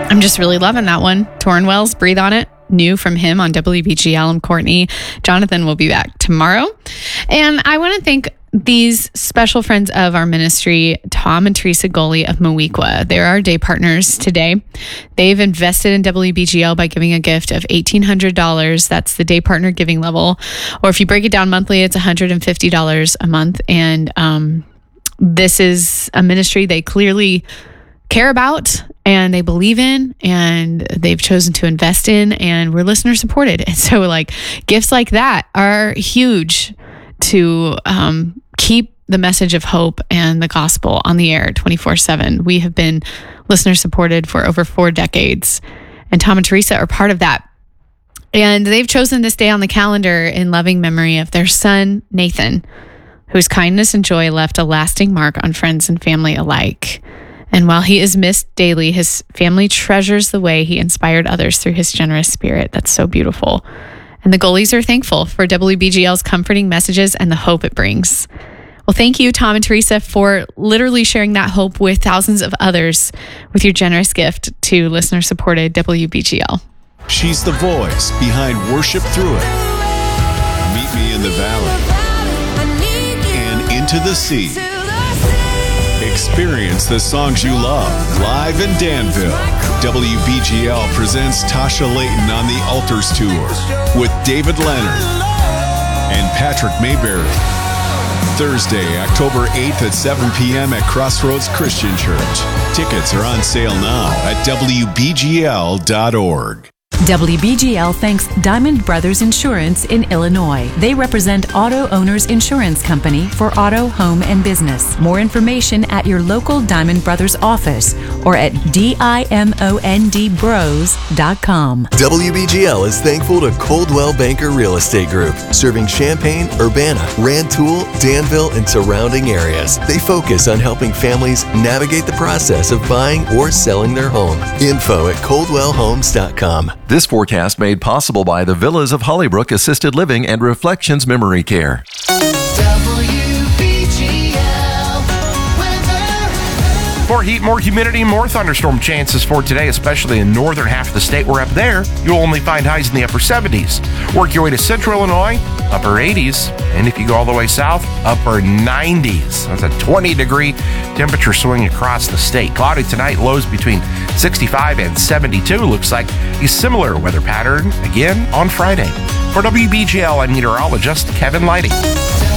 I'm just really loving that one. Torrin Wells, Breathe on It. New from him on WBGL. I'm Courtney. Jonathan will be back tomorrow. And I want to thank these special friends of our ministry, Tom and Teresa Goley of Moweaqua. They're our day partners today. They've invested in WBGL by giving a gift of $1,800. That's the day partner giving level. Or if you break it down monthly, it's $150 a month. And this is a ministry they clearly care about and they believe in and they've chosen to invest in, and we're listener supported. And so like gifts like that are huge to keep the message of hope and the gospel on the air 24/7. We have been listener supported for over 4 decades, and Tom and Teresa are part of that. And they've chosen this day on the calendar in loving memory of their son, Nathan, whose kindness and joy left a lasting mark on friends and family alike. And while he is missed daily, his family treasures the way he inspired others through his generous spirit. That's so beautiful. And the Goleys are thankful for WBGL's comforting messages and the hope it brings. Well, thank you, Tom and Teresa, for literally sharing that hope with thousands of others with your generous gift to listener-supported WBGL. She's the voice behind Worship Through It, Meet Me in the Valley, and Into the Sea. Experience the songs you love live in Danville. WBGL presents Tasha Layton on the Altars Tour with David Leonard and Patrick Mayberry. Thursday, October 8th at 7 p.m. at Crossroads Christian Church. Tickets are on sale now at WBGL.org. WBGL thanks Diamond Brothers Insurance in Illinois. They represent Auto Owners Insurance Company for auto, home, and business. More information at your local Diamond Brothers office or at dimondbros.com. WBGL is thankful to Coldwell Banker Real Estate Group, serving Champaign, Urbana, Rantoul, Danville, and surrounding areas. They focus on helping families navigate the process of buying or selling their home. Info at coldwellhomes.com. This forecast made possible by the Villas of Hollybrook Assisted Living and Reflections Memory Care. More heat, more humidity, more thunderstorm chances for today, especially in the northern half of the state. Where up there, you'll only find highs in the upper 70s. Work your way to central Illinois, upper 80s. And if you go all the way south, upper 90s. That's a 20-degree temperature swing across the state. Cloudy tonight, lows between 65 and 72. Looks like a similar weather pattern again on Friday. For WBGL, I'm meteorologist Kevin Lighting.